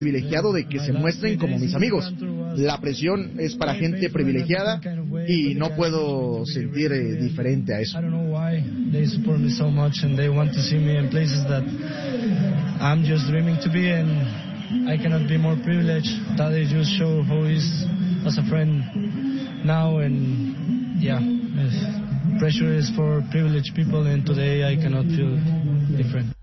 privilegiado de que se muestren como mis amigos. La presión es para gente privilegiada y no puedo sentir diferente a eso. I cannot be more privileged. Tadej just showed how he is as a friend now, and yeah, pressure is for privileged people, and today I cannot feel different.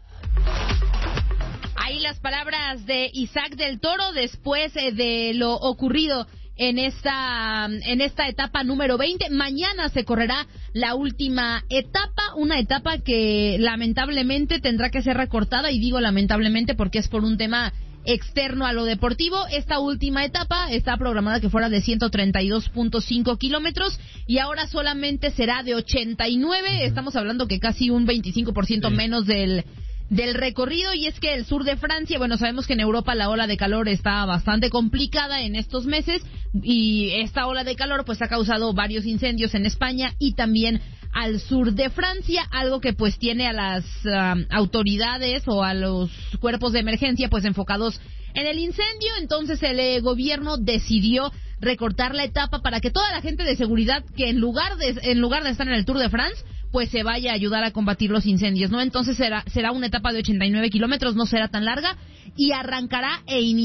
Ahí las palabras de Isaac del Toro después de lo ocurrido en esta etapa número 20. Mañana se correrá la última etapa, una etapa que lamentablemente tendrá que ser recortada, y digo lamentablemente porque es por un tema externo a lo deportivo. Esta última etapa está programada que fuera de 132.5 kilómetros y ahora solamente será de 89. Estamos hablando que casi un 25% menos del recorrido. Y es que el Sur de Francia, bueno, sabemos que en Europa la ola de calor está bastante complicada en estos meses, y esta ola de calor pues ha causado varios incendios en España y también al sur de Francia, algo que pues tiene a las autoridades o a los cuerpos de emergencia pues enfocados en el incendio. Entonces el gobierno decidió recortar la etapa para que toda la gente de seguridad que en lugar de estar en el Tour de France pues se vaya a ayudar a combatir los incendios, ¿no? Entonces será una etapa de 89 kilómetros, no será tan larga, y arrancará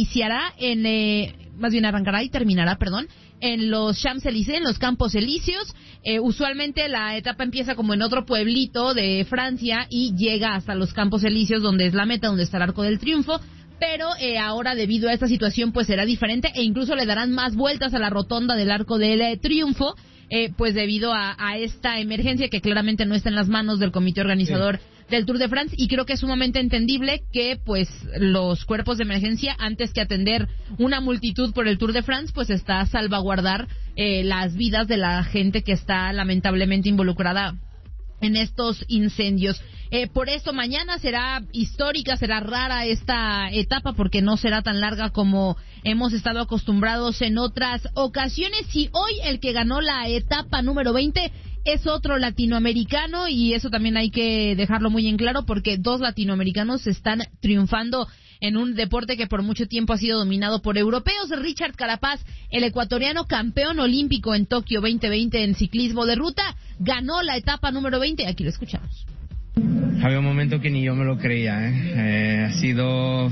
y terminará, en los Champs-Élysées, en los Campos Elíseos. Usualmente la etapa empieza como en otro pueblito de Francia y llega hasta los Campos Elíseos, donde es la meta, donde está el Arco del Triunfo. Pero ahora, debido a esta situación, pues será diferente, e incluso le darán más vueltas a la rotonda del Arco del Triunfo, pues debido a esta emergencia que claramente no está en las manos del comité organizador del Tour de France. Y creo que es sumamente entendible que pues los cuerpos de emergencia, antes que atender una multitud por el Tour de France, pues está a salvaguardar las vidas de la gente que está lamentablemente involucrada en estos incendios. Por eso mañana será histórica, será rara esta etapa porque no será tan larga como hemos estado acostumbrados en otras ocasiones. Y hoy el que ganó la etapa número 20 es otro latinoamericano, y eso también hay que dejarlo muy en claro porque dos latinoamericanos están triunfando en un deporte que por mucho tiempo ha sido dominado por europeos. Richard Carapaz, el ecuatoriano campeón olímpico en Tokio 2020 en ciclismo de ruta, ganó la etapa número 20. Aquí lo escuchamos. Había un momento que ni yo me lo creía. Ha sido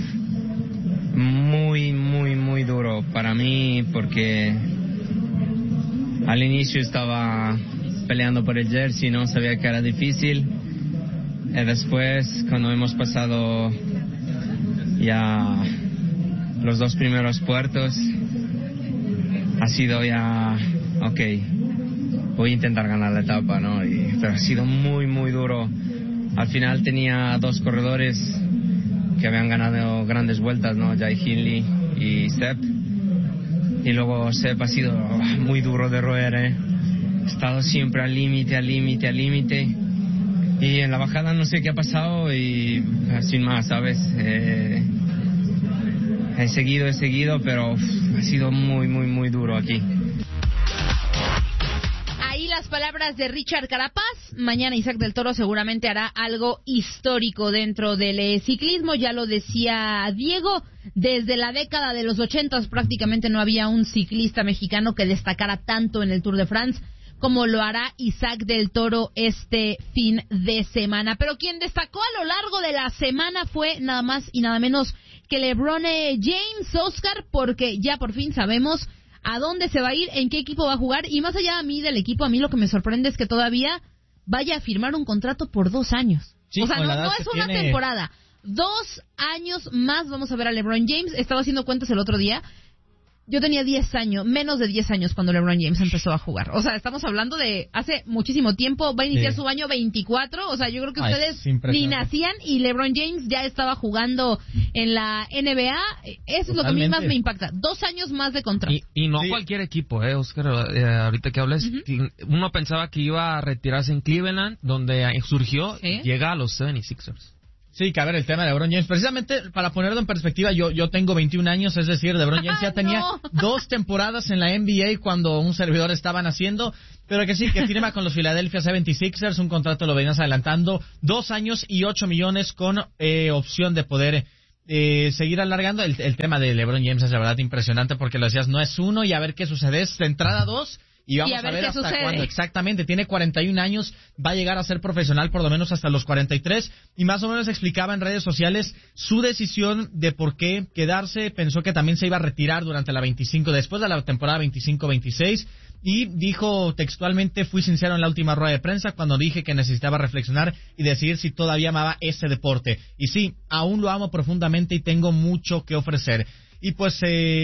muy, muy, muy duro para mí porque al inicio estaba peleando por el jersey, no sabía que era difícil. Y después, cuando hemos pasado ya los dos primeros puertos, ha sido ya, voy a intentar ganar la etapa, ¿no? Pero ha sido muy, muy duro. Al final tenía dos corredores que habían ganado grandes vueltas, ¿no? Jai Hindley y Sepp. Y luego Sepp ha sido muy duro de roer, He estado siempre al límite. Y en la bajada no sé qué ha pasado y sin más, ¿sabes? He seguido, pero ha sido muy, muy, muy duro aquí. Ahí las palabras de Richard Carapaz. Mañana Isaac del Toro seguramente hará algo histórico dentro del ciclismo. Ya lo decía Diego, desde la década de los 80 prácticamente no había un ciclista mexicano que destacara tanto en el Tour de France como lo hará Isaac del Toro este fin de semana. Pero quien destacó a lo largo de la semana fue nada más y nada menos que LeBron James, Oscar, porque ya por fin sabemos a dónde se va a ir, en qué equipo va a jugar, y más allá del equipo, a mí lo que me sorprende es que todavía vaya a firmar un contrato por 2 años. Sí, o sea, no es una temporada. 2 años más vamos a ver a LeBron James. Estaba haciendo cuentas el otro día. Yo tenía 10 años, menos de 10 años cuando LeBron James empezó a jugar. O sea, estamos hablando de hace muchísimo tiempo. Va a iniciar su año 24. O sea, yo creo que ustedes ni nacían y LeBron James ya estaba jugando en la NBA. Eso es lo que a mí más me impacta. 2 años más de contrato. Y no cualquier equipo, Oscar. Ahorita que hablas, uno pensaba que iba a retirarse en Cleveland, donde surgió, llega a los 76ers. Sí, que a ver, el tema de LeBron James, precisamente para ponerlo en perspectiva, yo tengo 21 años, es decir, LeBron James ya tenía 2 temporadas en la NBA cuando un servidor estaba naciendo, pero que sí, que firma con los Philadelphia 76ers, un contrato lo venías adelantando, 2 años y $8 millones con opción de poder seguir alargando. El tema de LeBron James es la verdad impresionante porque lo decías, no es uno y a ver qué sucede, es de entrada 2 y vamos a ver hasta cuándo. Exactamente, tiene 41 años, va a llegar a ser profesional por lo menos hasta los 43 y más o menos explicaba en redes sociales su decisión de por qué quedarse. Pensó que también se iba a retirar durante la 25, después de la temporada 25-26 y dijo textualmente: fui sincero en la última rueda de prensa cuando dije que necesitaba reflexionar y decidir si todavía amaba ese deporte. Y sí, aún lo amo profundamente y tengo mucho que ofrecer. Y pues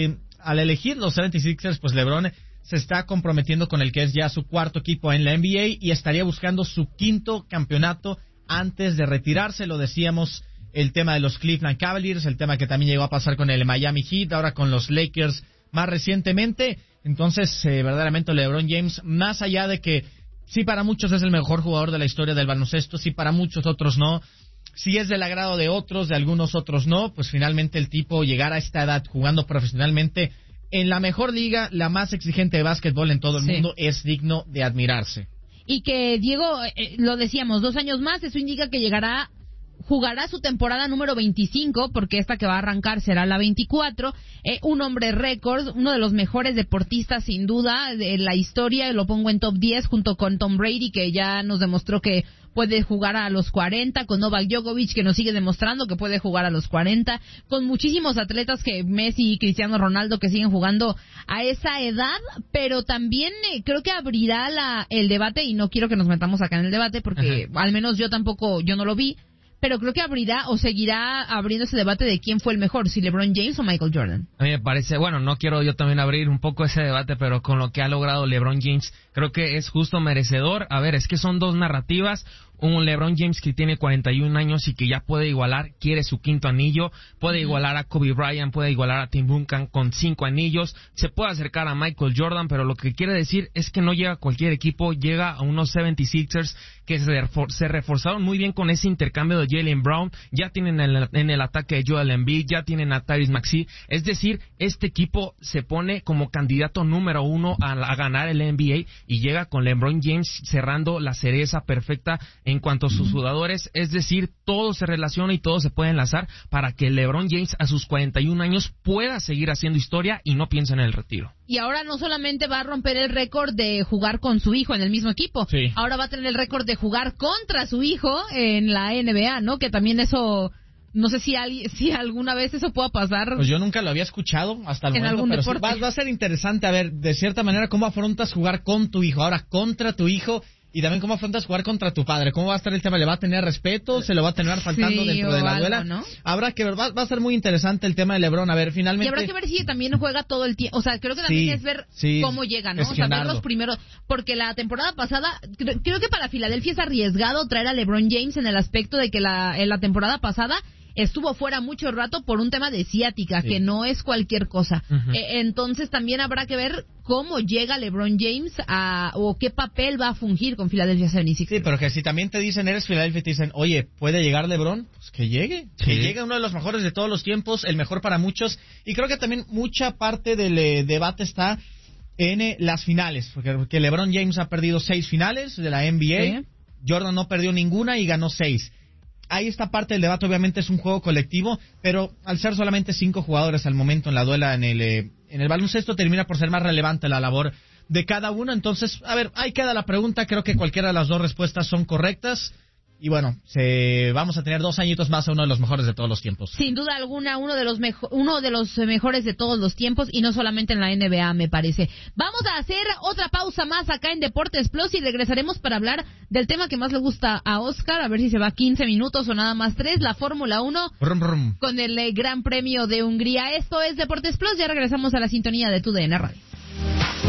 al elegir los 76ers, pues LeBron se está comprometiendo con el que es ya su cuarto equipo en la NBA y estaría buscando su quinto campeonato antes de retirarse. Lo decíamos, el tema de los Cleveland Cavaliers, el tema que también llegó a pasar con el Miami Heat, ahora con los Lakers más recientemente. Entonces, verdaderamente LeBron James, más allá de que sí para muchos es el mejor jugador de la historia del baloncesto, sí para muchos otros no, sí es del agrado de otros, de algunos otros no, pues finalmente el tipo llegar a esta edad jugando profesionalmente en la mejor liga, la más exigente de básquetbol en todo el mundo, es digno de admirarse. Y que Diego, lo decíamos, 2 años más, eso indica que jugará su temporada número 25, porque esta que va a arrancar será la 24, un hombre récord, uno de los mejores deportistas sin duda de la historia, lo pongo en top 10 junto con Tom Brady, que ya nos demostró que puede jugar a los 40, con Novak Djokovic, que nos sigue demostrando que puede jugar a los 40, con muchísimos atletas que Messi y Cristiano Ronaldo que siguen jugando a esa edad, pero también creo que abrirá el debate, y no quiero que nos metamos acá en el debate porque al menos yo no lo vi, pero creo que abrirá o seguirá abriendo ese debate de quién fue el mejor, si LeBron James o Michael Jordan. A mí me parece, bueno, no quiero yo también abrir un poco ese debate, pero con lo que ha logrado LeBron James, creo que es justo merecedor. A ver, es que son dos narrativas. Un LeBron James que tiene 41 años y que ya puede igualar, quiere su quinto anillo, puede igualar a Kobe Bryant, puede igualar a Tim Duncan con 5 anillos, se puede acercar a Michael Jordan, pero lo que quiere decir es que no llega a cualquier equipo, llega a unos 76ers que se reforzaron muy bien con ese intercambio de Jaylen Brown, ya tienen en el ataque de Joel Embiid, ya tienen a Tyrese Maxey, es decir, este equipo se pone como candidato número 1 a ganar el NBA y llega con LeBron James cerrando la cereza perfecta en cuanto a sus jugadores, es decir, todo se relaciona y todo se puede enlazar para que LeBron James a sus 41 años pueda seguir haciendo historia y no piense en el retiro. Y ahora no solamente va a romper el récord de jugar con su hijo en el mismo equipo, ahora va a tener el récord de jugar contra su hijo en la NBA, ¿no? Que también eso, no sé si alguna vez eso pueda pasar. Pues yo nunca lo había escuchado hasta el momento, pero sí, va a ser interesante, a ver, de cierta manera, cómo afrontas jugar con tu hijo, ahora contra tu hijo. Y también cómo afrontas jugar contra tu padre. ¿Cómo va a estar el tema? ¿Le va a tener respeto? ¿Se lo va a tener faltando dentro de la duela? ¿No? Habrá que ver. Va a ser muy interesante el tema de LeBron. A ver, finalmente... Y habrá que ver si también juega todo el tiempo. O sea, creo que también es ver cómo llega, ¿no? O sea, ver los primeros... Porque la temporada pasada... Creo que para Filadelfia es arriesgado traer a LeBron James en el aspecto de que en la temporada pasada estuvo fuera mucho rato por un tema de ciática, que no es cualquier cosa. Entonces también habrá que ver cómo llega LeBron James o qué papel va a fungir con Philadelphia 76ers. Sí, pero que si también te dicen, eres Philadelphia, te dicen, oye, ¿puede llegar LeBron? Pues que llegue. Que llegue uno de los mejores de todos los tiempos, el mejor para muchos. Y creo que también mucha parte del debate está en las finales, porque LeBron James ha perdido 6 finales de la NBA, Jordan no perdió ninguna y ganó 6. Ahí esta parte del debate, obviamente es un juego colectivo, pero al ser solamente 5 jugadores al momento en la duela en el baloncesto, termina por ser más relevante la labor de cada uno. Entonces, a ver, ahí queda la pregunta. Creo que cualquiera de las dos respuestas son correctas. Y bueno, vamos a tener 2 añitos más a uno de los mejores de todos los tiempos. Sin duda alguna, uno de los mejores de todos los tiempos, y no solamente en la NBA, me parece. Vamos a hacer otra pausa más acá en Deportes Plus y regresaremos para hablar del tema que más le gusta a Oscar, a ver si se va 15 minutos o nada más 3, la Fórmula 1 con el Gran Premio de Hungría. Esto es Deportes Plus, ya regresamos a la sintonía de TUDN Radio.